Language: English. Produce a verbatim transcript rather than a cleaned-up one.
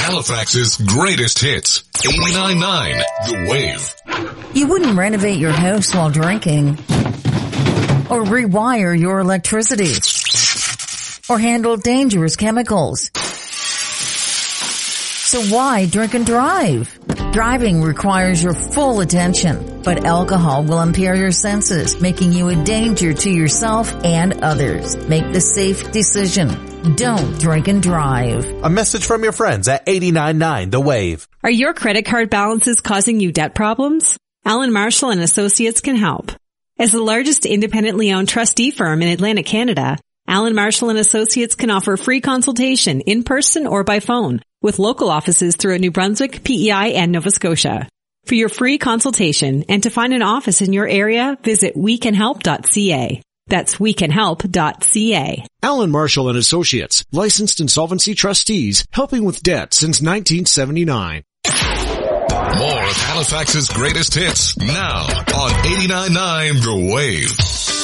Halifax's greatest hits. eighty-nine point nine The Wave. You wouldn't renovate your house while drinking, or rewire your electricity, or handle dangerous chemicals. So why drink and drive? Driving requires your full attention, but alcohol will impair your senses, making you a danger to yourself and others. Make the safe decision. Don't drink and drive. A message from your friends at eighty-nine point nine The Wave. Are your credit card balances causing you debt problems? Allen Marshall and Associates can help. As the largest independently owned trustee firm in Atlantic Canada, Allen Marshall and Associates can offer free consultation in person or by phone with local offices throughout New Brunswick, P E I, and Nova Scotia. For your free consultation and to find an office in your area, visit we can help dot c a. That's we can help dot c a. Allen Marshall and Associates, licensed insolvency trustees, helping with debt since nineteen seventy-nine. More of Halifax's greatest hits now on eighty-nine point nine The Wave.